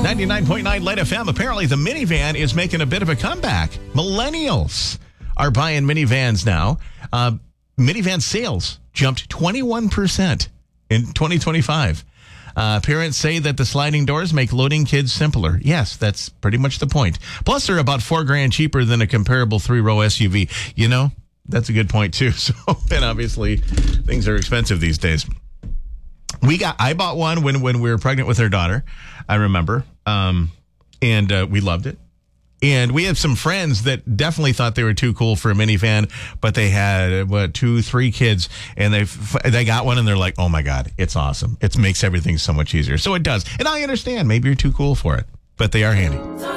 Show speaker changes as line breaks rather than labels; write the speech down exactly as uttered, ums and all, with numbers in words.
ninety-nine point nine Light F M. Apparently, the minivan is making a bit of a comeback. Millennials are buying minivans now. Uh, minivan sales jumped twenty-one percent in twenty twenty-five. Uh, parents say that the sliding doors make loading kids simpler. Yes, that's pretty much the point. Plus, they're about four grand cheaper than a comparable three-row S U V. You know, that's a good point, too. So, and obviously, things are expensive these days. We got. I bought one when, when we were pregnant with our daughter, I remember, um, and uh, we loved it. And we have some friends that definitely thought they were too cool for a minivan, but they had what two, three kids, and they they got one, and they're like, "Oh my God, it's awesome! It makes everything so much easier." So it does, and I understand. Maybe you're too cool for it, but they are handy.